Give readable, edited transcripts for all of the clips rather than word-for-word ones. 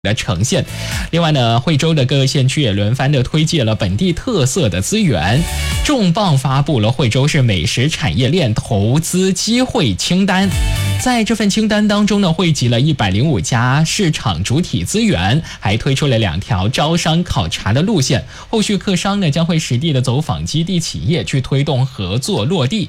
的呈现。另外呢，惠州的各个县区也轮番的推介了本地特色的资源，重磅发布了惠州市美食产业链投资机会清单。在这份清单当中呢，汇集了105家市场主体资源，还推出了2条招商考察的路线。后续客商呢将会实地的走访基地企业，去推动合作落地。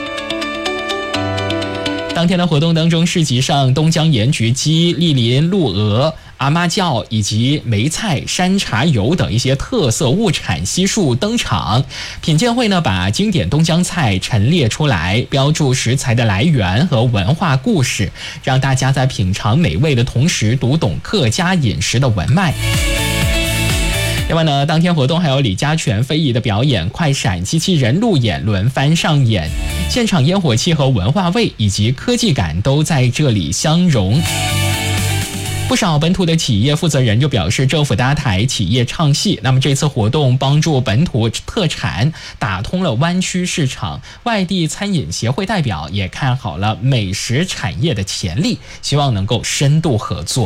当天的活动当中，市集上东江盐焗鸡、莅林鹿鹅、阿妈叫以及梅菜、山茶油等一些特色物产悉数登场。品鉴会呢，把经典东江菜陈列出来，标注食材的来源和文化故事，让大家在品尝美味的同时，读懂客家饮食的文脉。另外呢，当天活动还有李家全、非遗的表演、快闪机器人路演轮番上演，现场烟火气和文化味以及科技感都在这里相融。不少本土的企业负责人就表示，政府搭台，企业唱戏。那么这次活动帮助本土特产打通了湾区市场，外地餐饮协会代表也看好了美食产业的潜力，希望能够深度合作。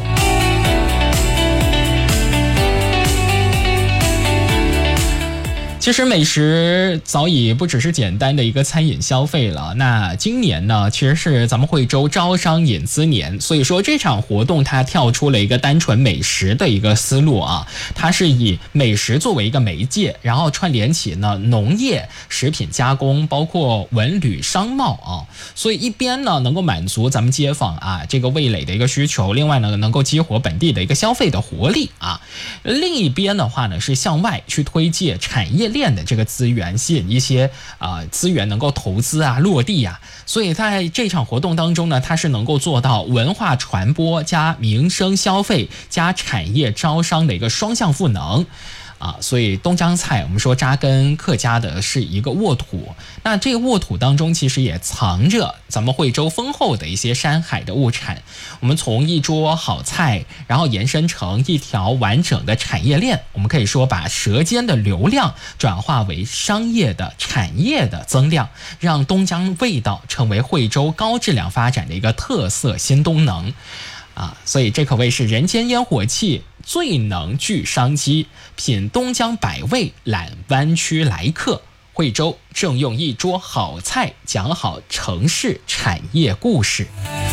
其实美食早已不只是简单的一个餐饮消费了，那今年呢，其实是咱们惠州招商引资年，所以说这场活动它跳出了一个单纯美食的一个思路啊，它是以美食作为一个媒介，然后串联起呢农业、食品加工，包括文旅商贸啊，所以一边呢能够满足咱们街坊啊这个味蕾的一个需求，另外呢能够激活本地的一个消费的活力啊，另一边的话呢是向外去推介产业链的这个资源，吸引一些资源能够投资啊落地啊，所以在这场活动当中呢，它是能够做到文化传播加民生消费加产业招商的一个双向赋能。所以东江菜我们说扎根客家的是一个沃土，那这个沃土当中其实也藏着咱们惠州丰厚的一些山海的物产。我们从一桌好菜，然后延伸成一条完整的产业链，我们可以说把舌尖的流量转化为商业的产业的增量，让东江味道成为惠州高质量发展的一个特色新东能。所以这可谓是人间烟火气，最能聚商机，品东江百味，揽湾区来客。惠州正用一桌好菜讲好城市产业故事。